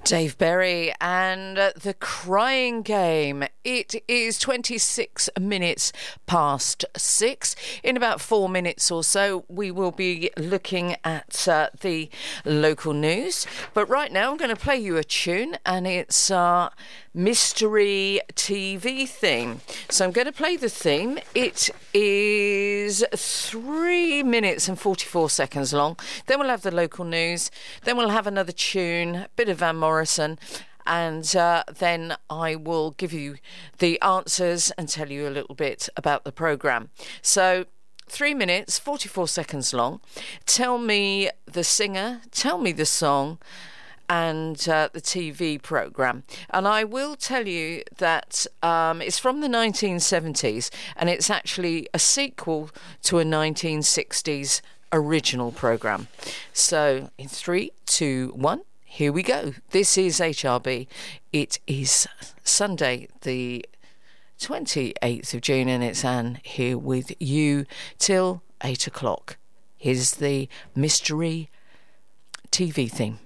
Dave Berry and The Crying Game. It is 26 minutes past 6. In about 4 minutes or so, we will be looking at the local news. But right now, I'm going to play you a tune, and it's our mystery TV theme. So I'm going to play the theme. It is 3 minutes and 44 seconds long. Then we'll have the local news. Then we'll have another tune, a bit of Van Morrison. And then I will give you the answers and tell you a little bit about the programme. So 3 minutes, 44 seconds long. Tell me the singer, tell me the song, and the TV programme. And I will tell you that it's from the 1970s, and it's actually a sequel to a 1960s original programme. So in 3, 2, 1, here we go. This is HRB. It is Sunday, the 28th of June, and it's Anne here with you till 8 o'clock. Here's the mystery TV theme.